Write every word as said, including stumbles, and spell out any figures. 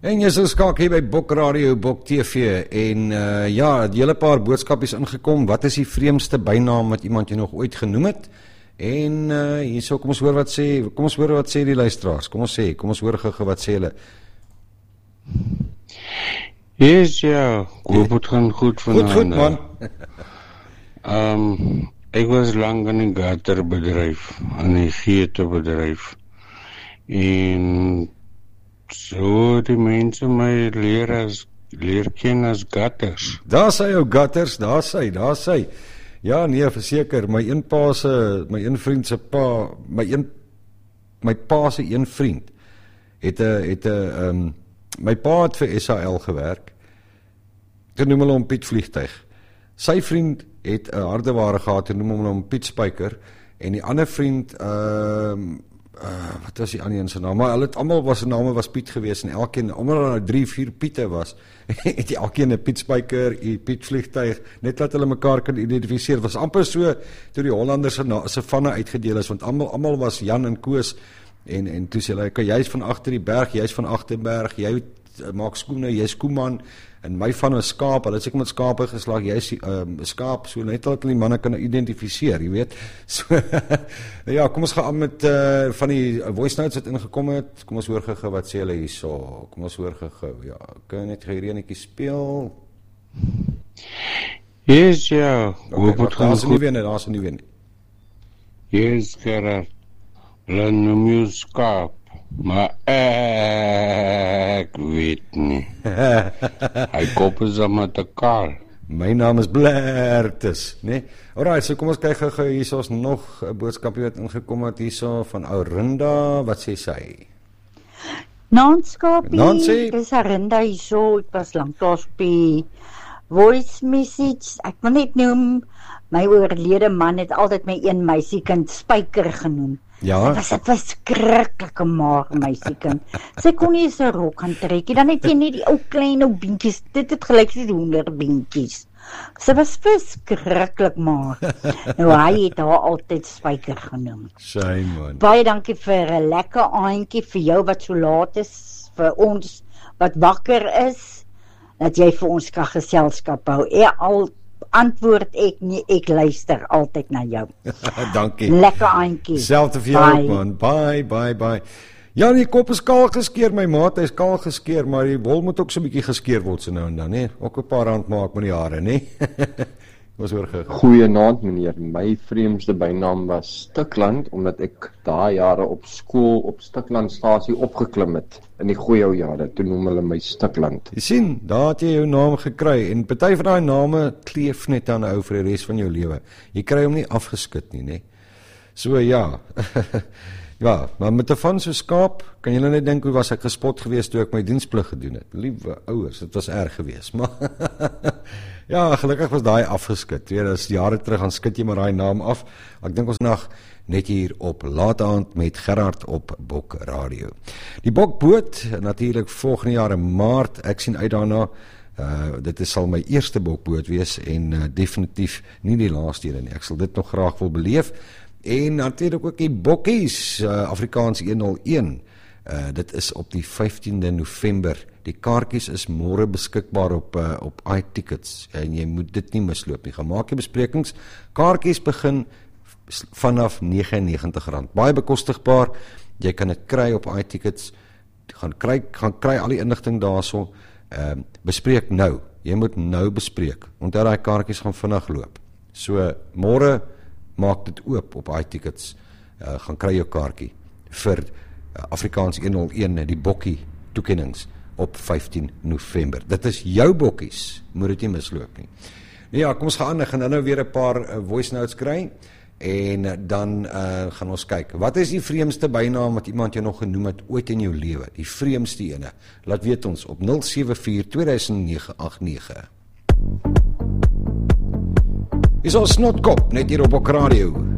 En jy is geskakel hier by Bok Radio, Bok T V en uh, ja, die hele paar boodskapies ingekom. Wat is die vreemdste bynaam wat iemand jy nog ooit genoem het? En uh, hierso, kom ons hoor wat sê, kom ons hoor wat sê die luisteraars. Kom ons sê, kom ons hoor gou wat sê hulle. Yes, ja, hoop het gaan goed vanaand. Goed, goed man. um, ek was lang in die gaterbedryf, in die geetebedryf. En so die mense my leer as leer ken as gutters. Daar sê jou gutters, daar sê, daar sê. Ja, nee, verseker, my een pa se, my een vriend se pa, my een my pa se een vriend het 'n het 'n ehm um, my pa het vir S A L gewerk. Ek noem hulle hom Piet Vliegtuig. Sy vriend het 'n hardeware gehad, en noem hom hom Piet Spyker, en die ander vriend ehm um, Uh, wat was die ander een se naam? Maar hulle het almal was se name was Piet geweest en elkeen omdat daar drie, vier Piete was, het die elkeen 'n Piet Spyker, 'n Piet Vliegtuig, net dat hulle mekaar kan identifiseer. Dit was amper so toe die Hollanders se se vanne uitgedeel is, want almal almal was Jan en Koos en en toe sê hulle, "Kyk, jy's van agter die berg, jy's van Agterberg, jy uh, maak skoene, jy's Koeman." En my van 'n skaap, hulle het seker met skape geslag, jy is 'n um, skaap, so net dat hulle die manne kan identifiseer, jy weet. So ja, kom ons gaan aan met uh, van die voice notes wat ingekom het. Kom ons hoor gou wat sê hulle hierso. Kom ons hoor gou. Ja, kan net gou hierdie speel. Yes, ja. Okay, wat gaan ons nie weer net, daar's nie weer nie. Yes, Gerard. Hulle noem jou skaap. Maar ek weet nie. Hy kop is maar te kaal. My naam is Blertus, né? Alright, so kom ons kyk gou hierso is nog 'n boodskapie wat ingekom het hierso van Ourinda. Wat sê sy? Nanskapie. Nancy. Dis Ourinda hierso. Ek was lanklaas op die voice message. Ek wil net noem my oorlede man het altyd my een meisiekind Spyker genoem. Ja. Dit was 'n verskriklike maar meisiekind. Sy kon nie eens 'n rok gaan trek nie. Dan het jy net die ou klein ou beentjies. Dit het gelyk soos honderd beentjies. Sy was verskriklik maar. Nou hy het haar altyd Spyker genoem. Shame man. Baie dankie vir 'n lekker aandjie vir jou wat so laat is, vir ons wat wakker is, dat jy vir ons kan geselskap hou. Ja, al antwoord ek nie, ek luister altyd na jou. Dankie. Lekker aandjie. Selfde vir jou man. Bye, bye, bye. Ja, die kop is kaal geskeer, my maat, hy's kaal geskeer, maar die wol moet ook so 'n bietjie geskeer word so nou en dan, hè. Ook 'n paar rand maak met die hare, hè. Was hoor gou. Goeienaand meneer. My vreemdste bynaam was Stikland, omdat ek daai jare op skool op Stiklandstasie opgeklim het in die goeie ou jare. Toe noem hulle my Stikland. Jy sien, daar het jy jou naam gekry en party van daai name kleef net aan hou vir die res van jou lewe. Jy kry hom nie afgeskit nie, né? So ja. Ja, maar met 'n van so skaap, kan julle net dink hoe was ek gespot geweest toe ek my diensplig gedoen het. Liewe ouers, dit was erg geweest, maar ja, gelukkig was daai afgeskit. Weet, dis jare terug gaan skit jy maar daai naam af. Ek dink ons nag net hier op Laat Aand met Gerard op Bok Radio. Die Bokboot natuurlik volgende jaar in Maart. Ek sien uit daarna. Uh, dit is sal my eerste Bokboot wees en uh, definitief nie die laaste een nie. Ek sal dit nog graag wil beleef. En natuurlik ook die Bokkies, uh, Afrikaans honderd een. Uh, dit is op die vyftiende November. Die kaartjies is môre beskikbaar op uh, op iTickets en jy moet dit nie misloop nie. Gaan maak jy besprekings. Kaartjies begin vanaf negentig en negentig rand. Baie bekostigbaar. Jy kan dit kry op iTickets. Gaan kry gaan kry al die inligting daarso. Ehm uh, bespreek nou. Jy moet nou bespreek. Onthou daai kaartjies gaan vinnig loop. So môre maak dit oop op iTickets. Uh, gaan kry jou kaartjie vir uh, Afrikaans honderd een, die Bokkie toekennings op vyftien November. Dit is jou bokkies, moet dit nie misloop nie. Nou ja, kom ons gaan aan, ek gaan nou weer 'n paar uh, voice notes kry en uh, dan uh, gaan ons kyk. Wat is die vreemdste bynaam wat iemand jou nog genoem het ooit in jou lewe? Die vreemdste ene. Laat weet ons op nul sewe vier twee nege agt nege. Is ons snotkop net hier op Bok Radio.